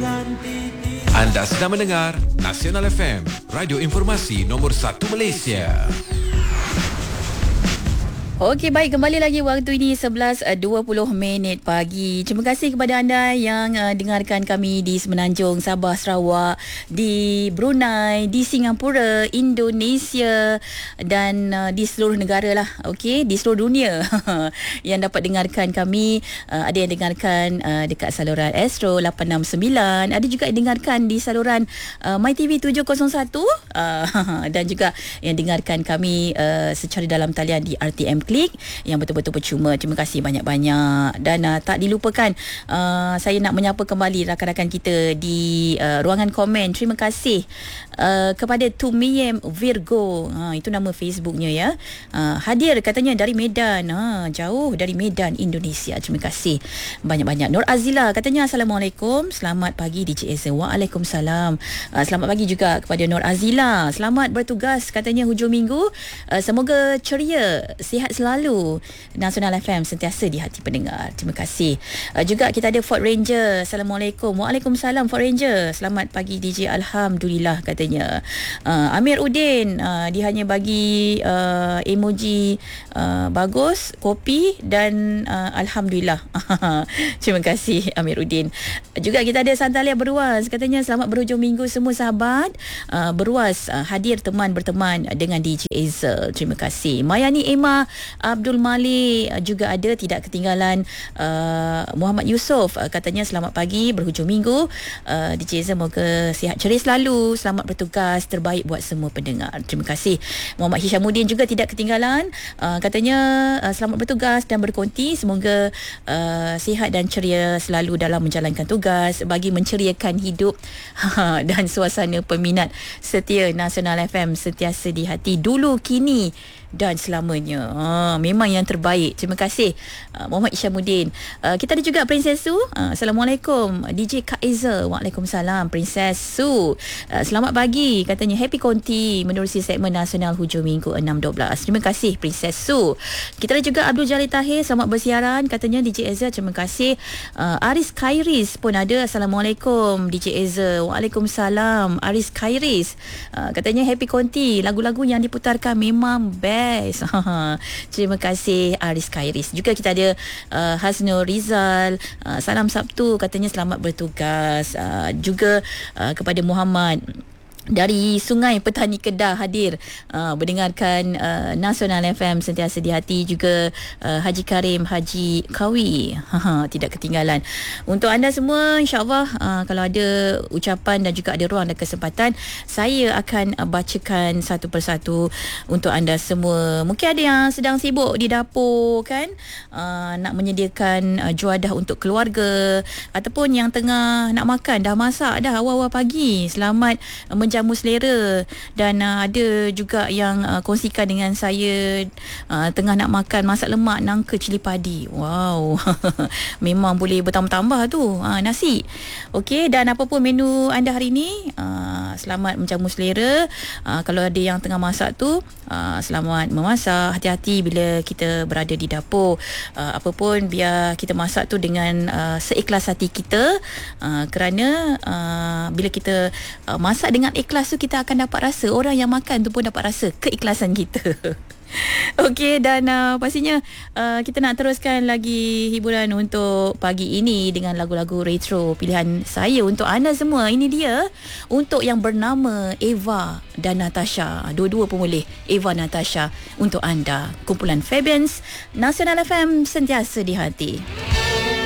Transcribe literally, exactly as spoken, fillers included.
Anda sedang mendengar Nasional F M, radio informasi nombor satu Malaysia. Okey, baik, kembali lagi waktu ini sebelas dua puluh minit pagi. Terima kasih kepada anda yang uh, dengarkan kami di Semenanjung, Sabah, Sarawak, di Brunei, di Singapura, Indonesia dan uh, di seluruh negara lah. Okey, di seluruh dunia yang dapat dengarkan kami. Uh, ada yang dengarkan uh, dekat saluran Astro lapan enam sembilan, ada juga yang dengarkan di saluran uh, MyTV tujuh kosong satu uh, dan juga yang dengarkan kami uh, secara dalam talian di R T M Klik yang betul-betul percuma. Terima kasih banyak-banyak. Dan uh, tak dilupakan, uh, saya nak menyapa kembali rakan-rakan kita di uh, ruangan komen. Terima kasih uh, kepada Tumiem Virgo, uh, itu nama Facebooknya ya. Uh, hadir katanya dari Medan, uh, jauh dari Medan, Indonesia. Terima kasih banyak-banyak. Nur Azila katanya Assalamualaikum, selamat pagi D J Ezra. Waalaikumsalam. Uh, selamat pagi juga kepada Nur Azila. Selamat bertugas katanya hujung minggu. Uh, semoga ceria, sihat selalu. Nasional F M sentiasa di hati pendengar. Terima kasih. Uh, juga kita ada Ford Ranger. Assalamualaikum. Waalaikumsalam Ford Ranger. Selamat pagi D J. Alhamdulillah katanya. Uh, Amir Udin, uh, dia hanya bagi uh, emoji uh, bagus, kopi dan uh, Alhamdulillah. Terima kasih Amir Udin. Juga kita ada Santalia Beruas. Katanya selamat berhujung minggu semua sahabat. Uh, Beruas uh, hadir teman berteman dengan D J Azel. Terima kasih. Mayani Emma Abdul Malik juga ada, tidak ketinggalan. uh, Muhammad Yusof uh, katanya selamat pagi berhujung minggu. uh, D J semoga sihat ceria selalu, selamat bertugas, terbaik buat semua pendengar. Terima kasih. Muhammad Hishamuddin juga tidak ketinggalan. uh, katanya uh, selamat bertugas dan berkonti, semoga uh, sihat dan ceria selalu dalam menjalankan tugas bagi menceriakan hidup dan suasana peminat setia Nasional F M sentiasa di hati dulu, kini dan selamanya. Ha, memang yang terbaik. Terima kasih uh, Muhammad Isyamuddin. Uh, kita ada juga Princess Su. Uh, Assalamualaikum D J Kaiza. Waalaikumsalam Princess Su. Uh, selamat pagi katanya, happy konti menerusi segmen nasional hujung minggu enam dua belas. Terima kasih Princess Su. Kita ada juga Abdul Jalil Tahir, selamat bersiaran katanya D J Ezra. Terima kasih. Uh, Aris Khairis pun ada. Assalamualaikum D J Ezra. Waalaikumsalam Aris Khairis. Uh, katanya happy konti, lagu-lagu yang diputarkan memang best. Terima kasih Aris Khairis. Juga kita ada uh, Hasnul Rizal, uh, salam Sabtu katanya selamat bertugas. Uh, juga uh, kepada Muhammad dari Sungai Petani Kedah hadir uh, mendengarkan uh, Nasional F M sentiasa di hati. Juga uh, Haji Karim Haji Kawi, tidak ketinggalan. Untuk anda semua, insyaAllah uh, kalau ada ucapan dan juga ada ruang dan kesempatan, saya akan uh, bacakan satu persatu untuk anda semua. Mungkin ada yang sedang sibuk di dapur kan, uh, nak menyediakan uh, juadah untuk keluarga, ataupun yang tengah nak makan, dah masak dah awal-awal pagi, selamat uh, jamu selera. Dan uh, ada juga yang uh, kongsikan dengan saya, uh, tengah nak makan masak lemak nangka cili padi. Wow. Memang boleh bertambah-tambah tu uh, nasi. Okey, dan apa pun menu anda hari ini, uh, selamat menjamu selera. Uh, kalau ada yang tengah masak tu, uh, selamat memasak. Hati-hati bila kita berada di dapur. Uh, apa pun biar kita masak tu dengan uh, seikhlas hati kita, uh, kerana uh, bila kita uh, masak dengan ikhlas tu, kita akan dapat rasa, orang yang makan tu pun dapat rasa keikhlasan kita. Okey, dan uh, pastinya uh, kita nak teruskan lagi hiburan untuk pagi ini dengan lagu-lagu retro pilihan saya untuk anda semua. Ini dia untuk yang bernama Eva dan Natasha. Dua-dua pun boleh, Eva, Natasha, untuk anda. Kumpulan Fabians, Nasional F M sentiasa di hati.